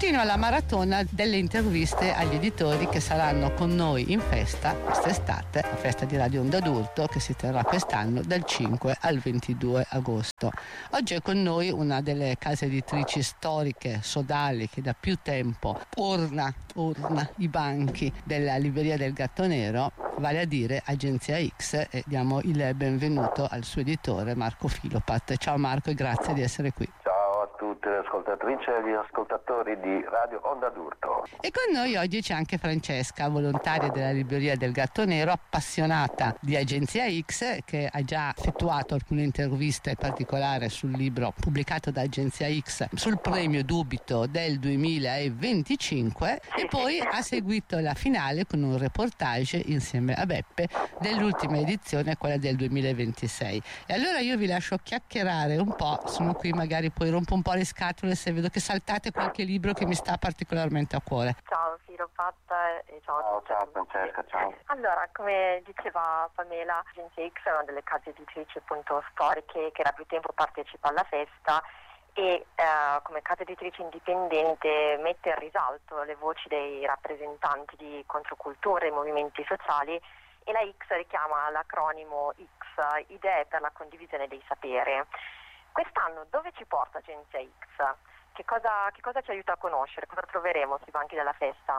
Continua la maratona delle interviste agli editori che saranno con noi in festa quest'estate, la festa di Radio Onda d'Urto che si terrà quest'anno dal 5 al 22 agosto. Oggi è con noi una delle case editrici storiche, sodali, che da più tempo orna i banchi della libreria del Gatto Nero, vale a dire Agenzia X, e diamo il benvenuto al suo editore Marco Filopat. Ciao Marco e grazie di essere qui. Ciao a tutte le ascoltatrici e gli ascoltatori di Radio Onda d'Urto. E con noi oggi c'è anche Francesca, volontaria della libreria del Gatto Nero, appassionata di Agenzia X, che ha già effettuato alcune interviste in particolare sul libro pubblicato da Agenzia X sul premio Dubito del 2025 e poi ha seguito la finale con un reportage insieme a Beppe dell'ultima edizione, quella del 2026. E allora io vi lascio chiacchierare un po', sono qui, magari poi rompo un po' le scatole se vedo che saltate qualche libro che mi sta particolarmente a cuore. Ciao Filopat e ciao a tutti. Ciao Francesca, ciao. Allora, come diceva Pamela, Agenzia X è una delle case editrici appunto storiche che da più tempo partecipa alla festa e come casa editrice indipendente mette in risalto le voci dei rappresentanti di controculture e movimenti sociali, e la X richiama l'acronimo X, Idee per la condivisione dei saperi. Quest'anno dove ci porta Agenzia X? Che cosa ci aiuta a conoscere? Cosa troveremo sui banchi della festa?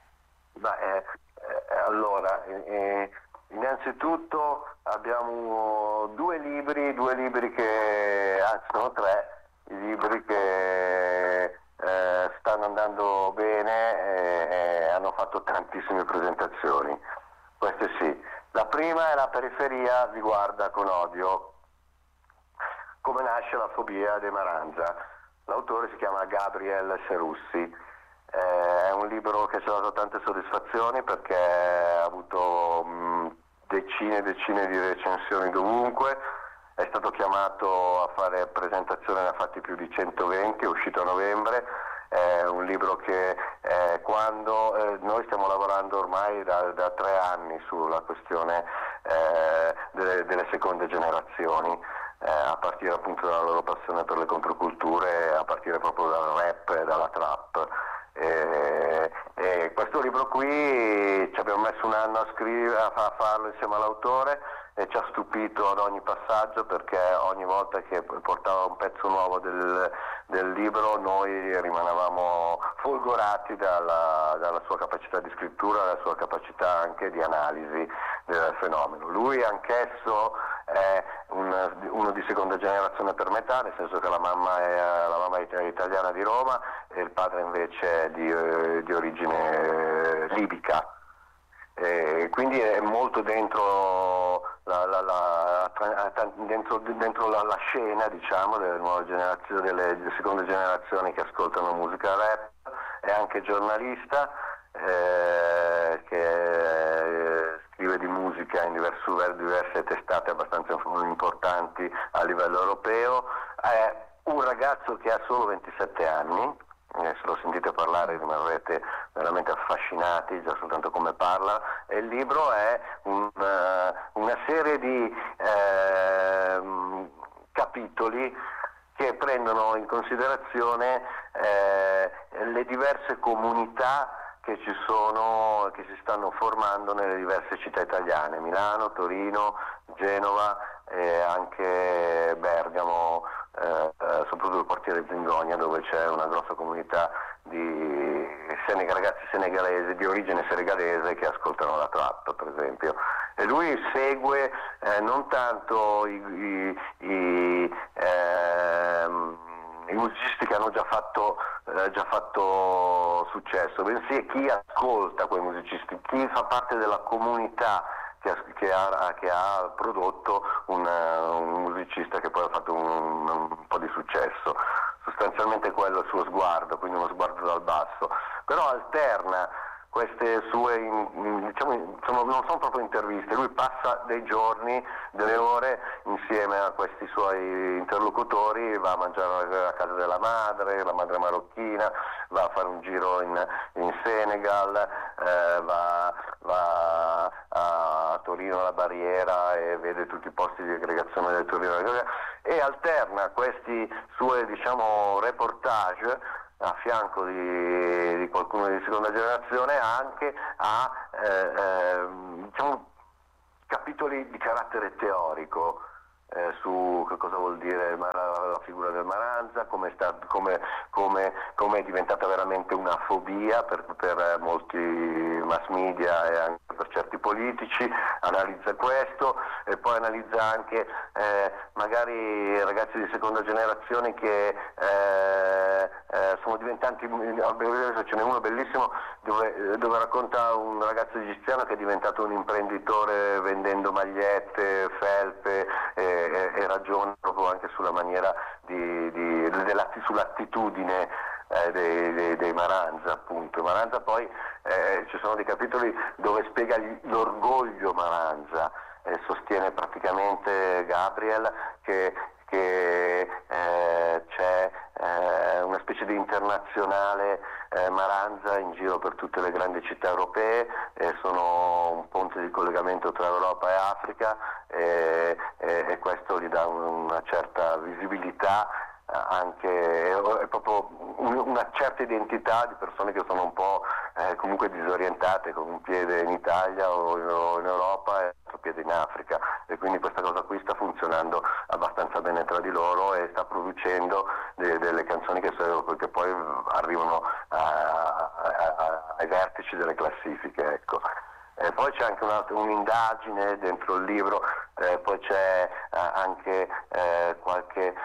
Allora, innanzitutto abbiamo due libri che, anzi sono tre, i libri che stanno andando bene e hanno fatto tantissime presentazioni. Queste sì. La prima è La periferia vi guarda con odio. Come nasce la fobia dei Maranza. L'autore si chiama Gabriel Serussi. È un libro che ci ha dato tante soddisfazioni perché ha avuto decine e decine di recensioni dovunque. È stato chiamato a fare presentazioni, ne ha fatti più di 120, è uscito a novembre. È un libro che noi stiamo lavorando ormai da 3 anni sulla questione delle seconde generazioni, a partire appunto dalla loro passione per le controculture, a partire proprio dal rap e dalla trap. E questo libro qui ci abbiamo messo un anno a farlo insieme all'autore e ci ha stupito ad ogni passaggio, perché ogni volta che portava un pezzo nuovo del libro noi rimanevamo folgorati dalla sua capacità di scrittura, dalla sua capacità anche di analisi del fenomeno. Lui anch'esso è uno di seconda generazione per metà, nel senso che la mamma è italiana di Roma e il padre invece è di origine libica. Quindi è molto dentro dentro la scena, diciamo, delle nuove generazioni, delle seconde generazioni che ascoltano musica rap. È anche giornalista, che scrive di musica in diverse testate abbastanza importanti a livello europeo. È un ragazzo che ha solo 27 anni. Se lo sentite parlare rimarrete veramente affascinati già soltanto come parla, e il libro è una serie di capitoli che prendono in considerazione le diverse comunità che ci sono, che si stanno formando nelle diverse città italiane, Milano, Torino, Genova e anche Bergamo, soprattutto il quartiere Zingonia, dove c'è una grossa comunità di ragazzi senegalesi di origine senegalese che ascoltano la trap, per esempio. E lui segue non tanto i musicisti che hanno già fatto successo, bensì chi ascolta quei musicisti, chi fa parte della comunità che ha prodotto un musicista che poi ha fatto un po' di successo. Sostanzialmente quello è il suo sguardo, quindi uno sguardo dal basso, però alterna queste sue, diciamo, non sono proprio interviste, lui passa dei giorni, delle ore insieme a questi suoi interlocutori, va a mangiare a casa della madre, la madre marocchina, va a fare un giro in Senegal, va a Torino alla Barriera e vede tutti i posti di aggregazione del Torino, e alterna questi suoi, diciamo, reportage a fianco di qualcuno di seconda generazione anche a diciamo, capitoli di carattere teorico su che cosa vuol dire la figura del Maranza, come è diventata veramente una fobia per molti mass media e anche per certi politici, analizza questo e poi analizza anche magari ragazzi di seconda generazione che sono diventati, ce n'è uno bellissimo dove racconta un ragazzo egiziano che è diventato un imprenditore vendendo magliette, felpe e ragiona proprio anche sulla maniera sull'attitudine dei Maranza, appunto. Maranza poi ci sono dei capitoli dove spiega l'orgoglio Maranza, sostiene praticamente Gabriel che c'è una specie di internazionale Maranza in giro per tutte le grandi città europee, sono un ponte di collegamento tra Europa e Africa e questo gli dà una certa visibilità, anche proprio una certa identità di persone che sono un po' comunque disorientate, con un piede in Italia o in Europa e l'altro piede in Africa, e quindi questa cosa qui sta funzionando abbastanza bene tra di loro e sta producendo delle canzoni che poi arrivano ai vertici delle classifiche, ecco. Poi c'è anche un'indagine dentro il libro, poi c'è anche qualche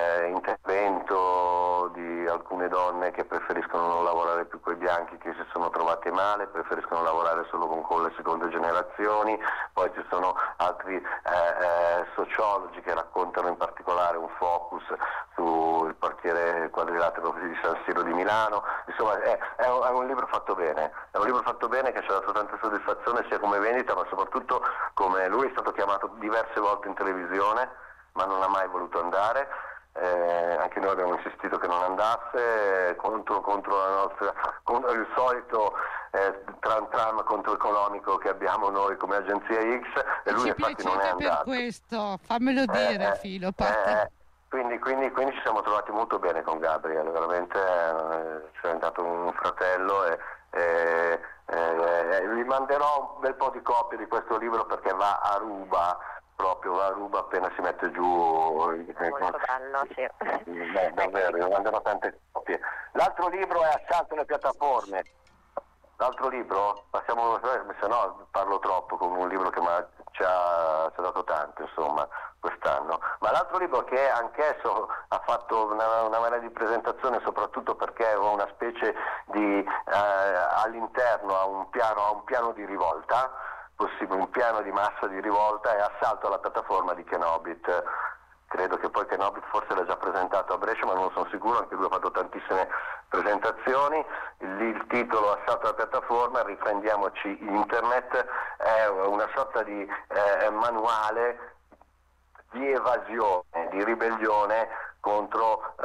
intervento di alcune donne che preferiscono non lavorare più con i bianchi, che si sono trovate male, preferiscono lavorare solo con le seconde generazioni. Poi ci sono altri sociologi che raccontano in particolare un focus sul quartiere quadrilatero di San Siro di Milano. Insomma è un libro fatto bene, che ci ha dato tante soddisfazioni sia come vendita, ma soprattutto come lui è stato chiamato diverse volte in televisione ma non ha mai voluto andare, anche noi abbiamo insistito che non andasse, contro la nostra, contro il solito tram contro economico che abbiamo noi come agenzia X, e lui infatti non è andato. Per questo, fammelo dire Filo. Quindi ci siamo trovati molto bene con Gabriel, veramente ci è diventato un fratello e vi manderò un bel po' di copie di questo libro perché va a ruba appena si mette giù. Molto bello, sì. Davvero, vi manderò tante copie. L'altro libro è Assalto alle piattaforme. L'altro libro, se no parlo troppo, con un libro che ci ha dato tanto, insomma, quest'anno. Ma l'altro libro, che anch'esso ha fatto una marea di presentazione, soprattutto perché aveva una specie di all'interno ha un piano di rivolta, possibile un piano di massa di rivolta, è Assalto alla piattaforma di Ken Obitt. Credo che poi Ken Obitt forse l'ha già presentato a Brescia, ma non sono sicuro, anche lui ha fatto tantissime presentazioni. Il titolo Assalto alla piattaforma, riprendiamoci internet, è una sorta di manuale di evasione, di ribellione contro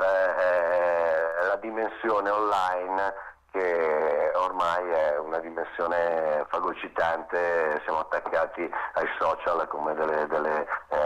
la dimensione online, che ormai è una dimensione fagocitante. Siamo attaccati ai social come delle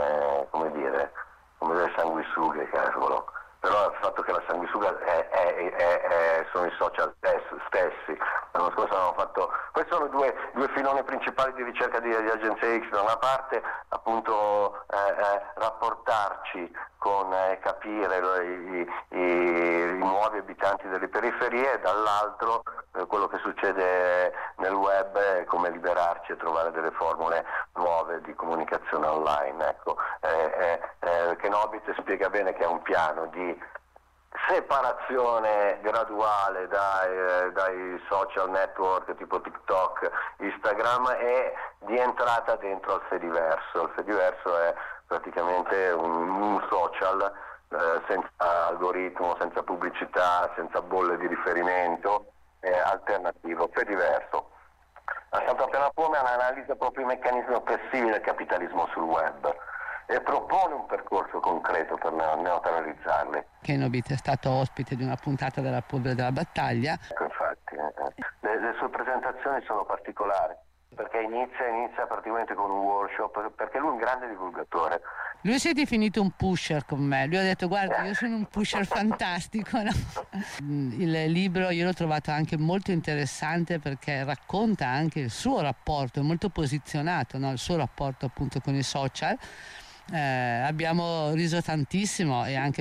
sanguisughe, cavolo. Però il fatto che la sanguisuga sono i social stessi. L'anno scorso abbiamo fatto, questi sono due filoni principali di ricerca di Agenzia X: da una parte appunto rapportarci con capire i nuovi abitanti delle periferie, e dall'altro quello che succede nel web e come liberarci e trovare delle formule nuove di comunicazione online, ecco. Ken Obitt spiega bene che è un piano di separazione graduale dai social network tipo TikTok, Instagram, e di entrata dentro al Fediverso. Il Fediverso è praticamente un social senza algoritmo, senza pubblicità, senza bolle di riferimento, alternativo, Fediverso. Assalto alla piattaforma analizza proprio i meccanismi oppressivi del capitalismo sul web e propone un percorso concreto per neutralizzarli. Ken Obitt è stato ospite di una puntata della Polvere della Battaglia. Ecco, infatti, le sue presentazioni sono particolari, perché inizia praticamente con un workshop, perché lui è un grande divulgatore, Lui si è definito un pusher con me, lui ha detto guarda io sono un pusher fantastico, no? Il libro io l'ho trovato anche molto interessante perché racconta anche il suo rapporto, è molto posizionato, no? Il suo rapporto appunto con i social. Abbiamo riso tantissimo e anche